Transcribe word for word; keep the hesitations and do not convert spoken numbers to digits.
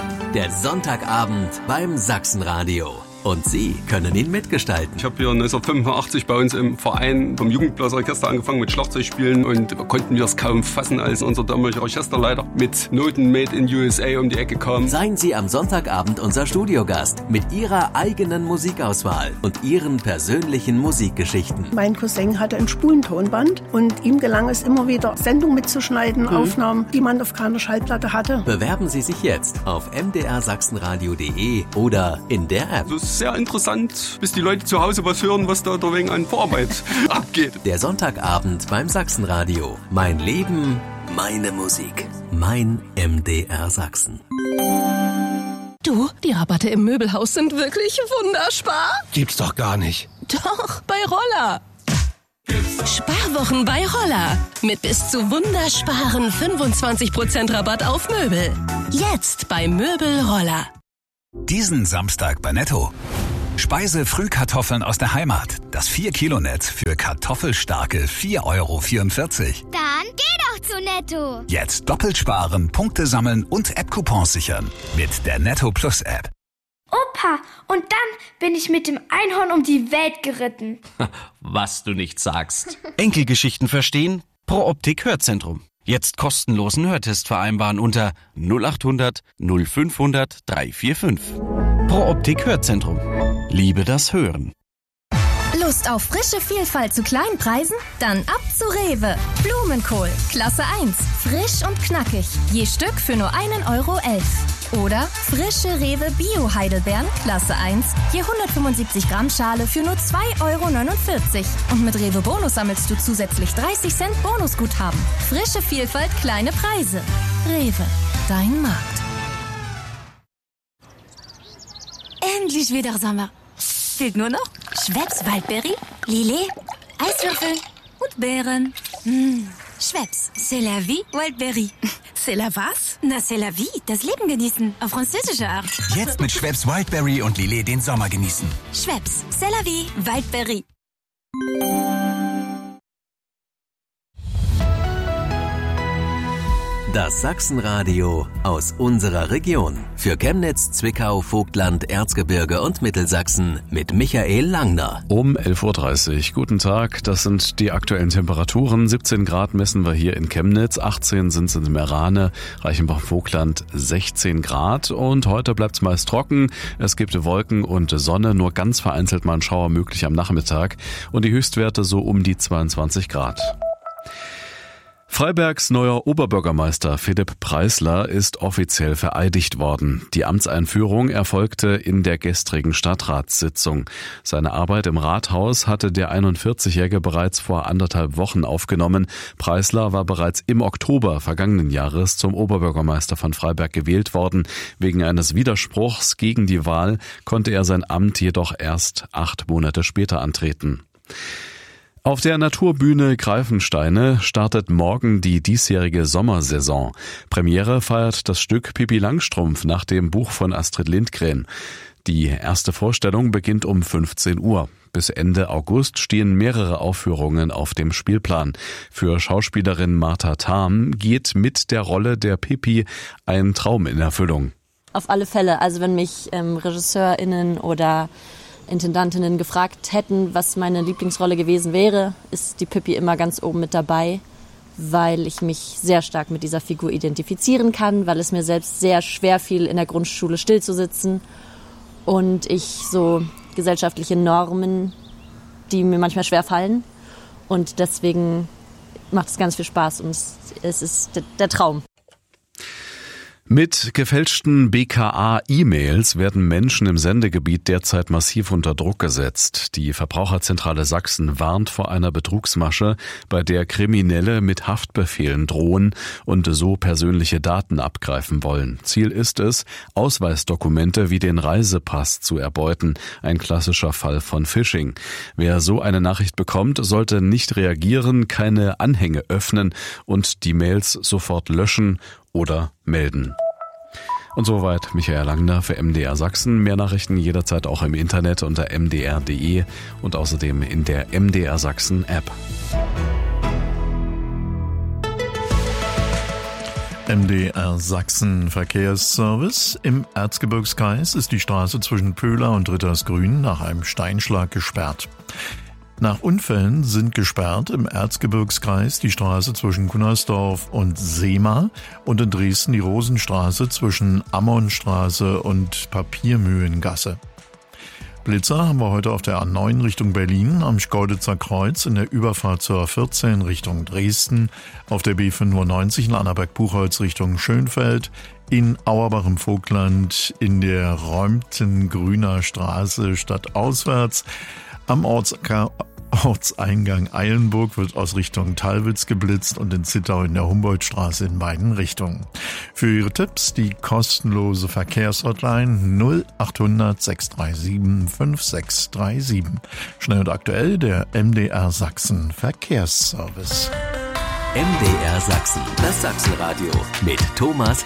Der Sonntagabend beim Sachsenradio. Und Sie können ihn mitgestalten. Ich habe hier neunzehnhundertfünfundachtzig bei uns im Verein vom Jugendblasorchester angefangen mit Schlagzeugspielen und konnten wir es kaum fassen, als unser damaliger Orchesterleiter mit Noten Made in U S A um die Ecke kam. Seien Sie am Sonntagabend unser Studiogast mit Ihrer eigenen Musikauswahl und Ihren persönlichen Musikgeschichten. Mein Cousin hatte ein Spulentonband und ihm gelang es immer wieder, Sendungen mitzuschneiden, mhm. Aufnahmen, die man auf keiner Schallplatte hatte. Bewerben Sie sich jetzt auf m d r sachsenradio punkt d e oder in der App. Das ist sehr interessant, bis die Leute zu Hause was hören, was da wegen an Vorarbeit abgeht. Der Sonntagabend beim Sachsenradio. Mein Leben, meine Musik. Mein M D R Sachsen. Du, die Rabatte im Möbelhaus sind wirklich wunderspar. Gibt's doch gar nicht. Doch, bei Roller. Sparwochen bei Roller. Mit bis zu wundersparen fünfundzwanzig Prozent Rabatt auf Möbel. Jetzt bei Möbel Roller. Diesen Samstag bei Netto. Speise-Frühkartoffeln aus der Heimat. Das vier Kilo Netz für kartoffelstarke vier Euro vierundvierzig. Dann geh doch zu Netto. Jetzt doppelt sparen, Punkte sammeln und App-Coupons sichern. Mit der Netto Plus App. Opa, und dann bin ich mit dem Einhorn um die Welt geritten. Was du nicht sagst. Enkelgeschichten verstehen? Pro Optik Hörzentrum. Jetzt kostenlosen Hörtest vereinbaren unter null acht hundert null fünfhundert dreihundertfünfundvierzig. Pro Optik Hörzentrum. Liebe das Hören. Lust auf frische Vielfalt zu kleinen Preisen? Dann ab zu Rewe. Blumenkohl, Klasse eins. Frisch und knackig. Je Stück für nur einen Euro elf. Oder frische Rewe Bio Heidelbeeren, Klasse eins. Je hundertfünfundsiebzig Gramm Schale für nur zwei Euro neunundvierzig. Und mit Rewe Bonus sammelst du zusätzlich dreißig Cent Bonusguthaben. Frische Vielfalt, kleine Preise. Rewe, dein Markt. Endlich wieder Sommer. Fehlt nur noch Schweppes Waldbeere, Lillet, Eiswürfel und Beeren. Mmh. Schweppes, c'est la vie, Wildberry. C'est la was? Na, c'est la vie, das Leben genießen, auf französische Art. Jetzt mit Schweppes Wildberry und Lillet den Sommer genießen. Schweppes, c'est la vie, Wildberry. Das Sachsenradio aus unserer Region. Für Chemnitz, Zwickau, Vogtland, Erzgebirge und Mittelsachsen mit Michael Langner. Um elf Uhr dreißig. Guten Tag, das sind die aktuellen Temperaturen. siebzehn Grad messen wir hier in Chemnitz, achtzehn sind es in Merane, Reichenbach-Vogtland sechzehn Grad. Und heute bleibt es meist trocken. Es gibt Wolken und Sonne, nur ganz vereinzelt mal ein Schauer möglich am Nachmittag. Und die Höchstwerte so um die zweiundzwanzig Grad. Freibergs neuer Oberbürgermeister Philipp Preisler ist offiziell vereidigt worden. Die Amtseinführung erfolgte in der gestrigen Stadtratssitzung. Seine Arbeit im Rathaus hatte der einundvierzigjährige bereits vor anderthalb Wochen aufgenommen. Preisler war bereits im Oktober vergangenen Jahres zum Oberbürgermeister von Freiberg gewählt worden. Wegen eines Widerspruchs gegen die Wahl konnte er sein Amt jedoch erst acht Monate später antreten. Auf der Naturbühne Greifensteine startet morgen die diesjährige Sommersaison. Premiere feiert das Stück Pippi Langstrumpf nach dem Buch von Astrid Lindgren. Die erste Vorstellung beginnt um fünfzehn Uhr. Bis Ende August stehen mehrere Aufführungen auf dem Spielplan. Für Schauspielerin Martha Tham geht mit der Rolle der Pippi ein Traum in Erfüllung. Auf alle Fälle, also wenn mich ähm, RegisseurInnen oder Intendantinnen gefragt hätten, was meine Lieblingsrolle gewesen wäre, ist die Pippi immer ganz oben mit dabei, weil ich mich sehr stark mit dieser Figur identifizieren kann, weil es mir selbst sehr schwer fiel, in der Grundschule still zu sitzen und ich so gesellschaftliche Normen, die mir manchmal schwer fallen, und deswegen macht es ganz viel Spaß und es, es ist der, der Traum. Mit gefälschten B K A-E-Mails werden Menschen im Sendegebiet derzeit massiv unter Druck gesetzt. Die Verbraucherzentrale Sachsen warnt vor einer Betrugsmasche, bei der Kriminelle mit Haftbefehlen drohen und so persönliche Daten abgreifen wollen. Ziel ist es, Ausweisdokumente wie den Reisepass zu erbeuten, ein klassischer Fall von Phishing. Wer so eine Nachricht bekommt, sollte nicht reagieren, keine Anhänge öffnen und die Mails sofort löschen oder melden. Und soweit Michael Langner für M D R Sachsen. Mehr Nachrichten jederzeit auch im Internet unter m d r punkt d e und außerdem in der M D R Sachsen App. M D R Sachsen Verkehrsservice. Im Erzgebirgskreis ist die Straße zwischen Pöhler und Rittersgrün nach einem Steinschlag gesperrt. Nach Unfällen sind gesperrt im Erzgebirgskreis die Straße zwischen Gunnersdorf und Seema und in Dresden die Rosenstraße zwischen Ammonstraße und Papiermühlengasse. Blitzer haben wir heute auf der A neun Richtung Berlin, am Schkeuditzer Kreuz in der Überfahrt zur A vierzehn Richtung Dresden, auf der B fünfundneunzig in Annaberg-Buchholz Richtung Schönfeld, in Auerbach im Vogtland in der Räumten-Grüner Straße stadtauswärts, am Orts Ortseingang Eilenburg wird aus Richtung Tallwitz geblitzt und in Zittau in der Humboldtstraße in beiden Richtungen. Für Ihre Tipps die kostenlose Verkehrshotline null achthundert sechs drei sieben fünf sechs drei sieben. Schnell und aktuell der M D R Sachsen Verkehrsservice. M D R Sachsen, das Sachsenradio mit Thomas